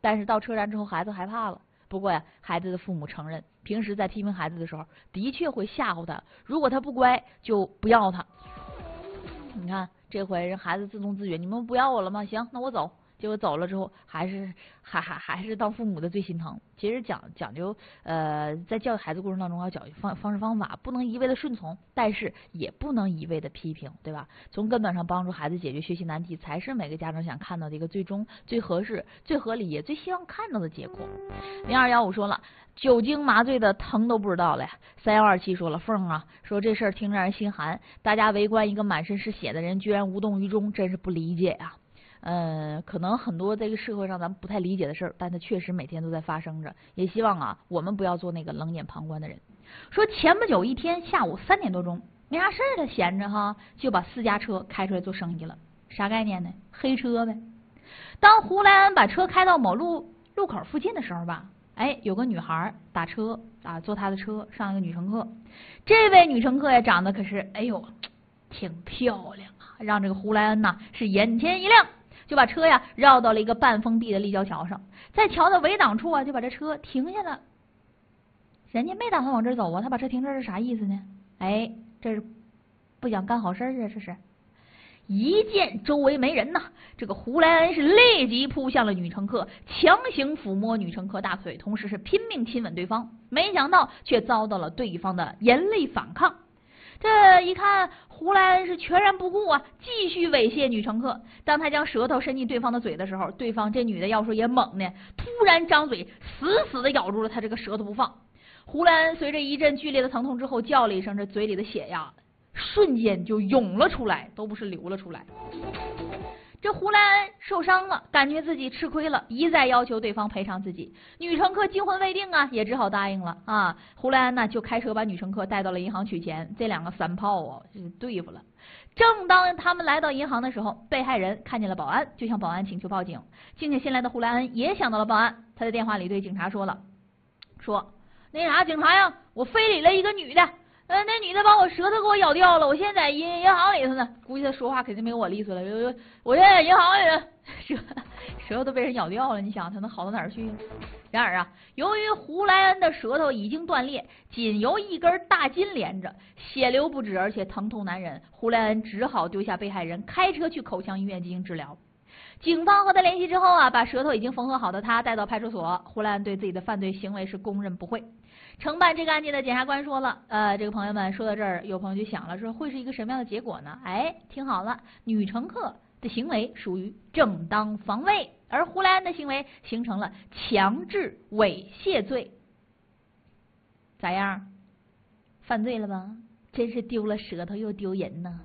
但是到车站之后，孩子害怕了。不过呀，孩子的父母承认，平时在批评孩子的时候，的确会吓唬他，如果他不乖，就不要他。你看这回人孩子自动自觉，你们不要我了吗？行，那我走。结果走了之后，还是当父母的最心疼。其实讲究在教育孩子过程当中要教育方式方法，不能一味的顺从，但是也不能一味的批评，对吧？从根本上帮助孩子解决学习难题，才是每个家长想看到的一个最终最合适、最合理也最希望看到的结果。0215说了，酒精麻醉的疼都不知道了呀。3127说了，凤啊，说这事儿听着让人心寒，大家围观一个满身是血的人居然无动于衷，真是不理解呀。可能很多这个社会上咱们不太理解的事儿，但它确实每天都在发生着。也希望啊，我们不要做那个冷眼旁观的人。说前不久一天下午3点多钟，没啥事儿了，闲着哈，就把私家车开出来做生意了。啥概念呢？黑车呗。当胡来安把车开到某路口附近的时候吧，有个女孩打车啊，坐他的车上一个女乘客。这位女乘客呀，长得可是挺漂亮啊，让这个胡来安呐是眼前一亮。就把车呀绕到了一个半封闭的立交桥上，在桥的围挡处啊，就把这车停下了。人家没打算往这儿走啊，他把车停这儿是啥意思呢？这是不想干好事啊！这是一见周围没人呐，这个胡来恩是立即扑向了女乘客，强行抚摸女乘客大腿，同时是拼命亲吻对方。没想到却遭到了对方的严厉反抗。这一看，胡来恩是全然不顾啊，继续猥亵女乘客。当他将舌头伸进对方的嘴的时候，对方这女的要说也猛呢，突然张嘴死的咬住了他这个舌头不放。胡来恩随着一阵剧烈的疼痛之后叫了一声，这嘴里的血呀瞬间就涌了出来，都不是流了出来。这胡来恩受伤了，感觉自己吃亏了，一再要求对方赔偿自己。女乘客惊魂未定啊，也只好答应了啊。胡来恩呢就开车把女乘客带到了银行取钱，这两个三炮啊就对付了。正当他们来到银行的时候，被害人看见了保安，就向保安请求报警。静下心来的胡来恩也想到了报案，他在电话里对警察说了，说那啥警察呀，我非礼了一个女的。那女的把我舌头给我咬掉了，我现在在银行里头呢。估计他说话肯定没有我利索了。我现在在银行里呢，舌头都被人咬掉了，你想他能好到哪儿去？然而啊，由于胡来恩的舌头已经断裂，仅由一根大筋连着，血流不止，而且疼痛难忍。胡来恩只好丢下被害人，开车去口腔医院进行治疗。警方和他联系之后啊，把舌头已经缝合好的他带到派出所。胡来恩对自己的犯罪行为是供认不讳。承办这个案件的检察官说了，这个朋友们说到这儿，有朋友就想了，说会是一个什么样的结果呢？听好了，女乘客的行为属于正当防卫，而胡来恩的行为形成了强制猥亵罪。咋样？犯罪了吧？真是丢了舌头又丢人呢。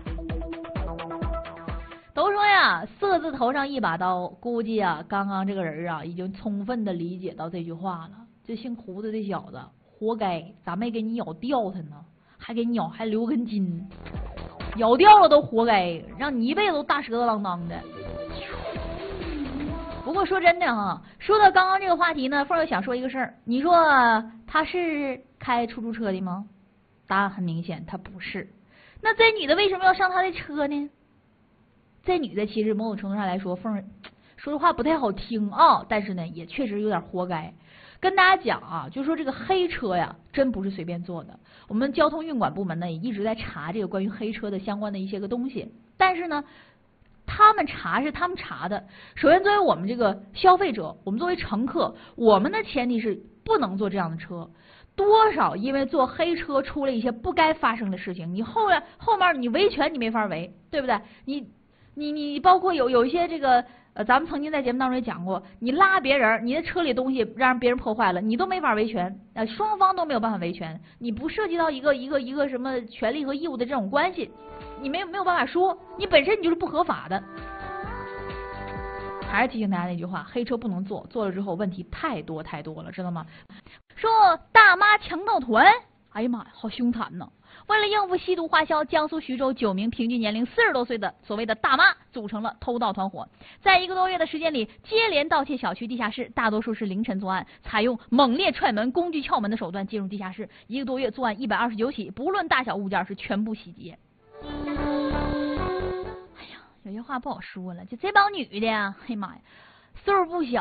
都说呀，色字头上一把刀，估计啊，刚刚这个人啊，已经充分的理解到这句话了。这姓胡子的小子，活该，咋没给你咬掉他呢？还给你咬，还留根筋，咬掉了都活该，让你一辈子都大舌头啷当的。不过说真的哈，说到刚刚这个话题呢，凤儿想说一个事儿。你说他是开出租车的吗？答案很明显，他不是。那这女的为什么要上他的车呢？这女的其实某种程度上来说，凤儿说实话不太好听啊，但是呢，也确实有点活该。跟大家讲啊，就说这个黑车呀，真不是随便做的。我们交通运管部门呢，也一直在查这个关于黑车的相关的一些个东西。但是呢，他们查是他们查的。首先，作为我们这个消费者，我们作为乘客，我们的前提是不能坐这样的车。多少因为坐黑车出了一些不该发生的事情，你后面你维权你没法维，对不对？你包括有一些这个。咱们曾经在节目当中也讲过，你拉别人，你的车里东西让别人破坏了，你都没法维权，双方都没有办法维权，你不涉及到一个什么权利和义务的这种关系，你没有办法说，你本身你就是不合法的。还是提醒大家那句话，黑车不能坐，坐了之后问题太多了，知道吗？说大妈强盗团，哎呀妈呀，好凶残呐！为了应付吸毒花销，江苏徐州9名平均年龄40多岁的所谓的大妈组成了偷盗团伙，在1个多月的时间里，接连盗窃小区地下室，大多数是凌晨作案，采用猛烈踹门、工具撬门的手段进入地下室，1个多月作案129起，不论大小物件是全部洗劫。哎呀，有些话不好说了，就这帮女的呀，哎呀妈呀，岁数不小。